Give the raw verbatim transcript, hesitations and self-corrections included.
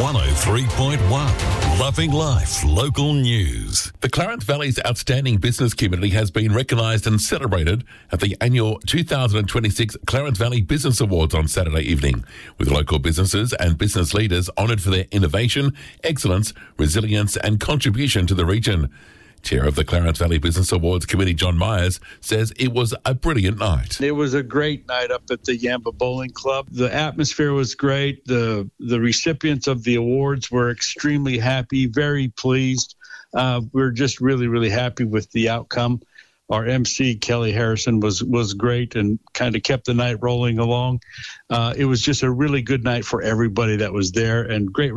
one oh three point one. Loving Life Local News. The Clarence Valley's outstanding business community has been recognised and celebrated at the annual two thousand twenty-six Clarence Valley Business Awards on Saturday evening, with local businesses and business leaders honoured for their innovation, excellence, resilience and contribution to the region. Chair of the Clarence Valley Business Awards Committee, John Myers, says it was a brilliant night. It was a great night up at the Yamba Bowling Club. The atmosphere was great. The the recipients of the awards were extremely happy, very pleased. Uh, we're just really, really happy with the outcome. Our M C, Kelly Harrison, was was great and kind of kept the night rolling along. Uh, it was just a really good night for everybody that was there, and great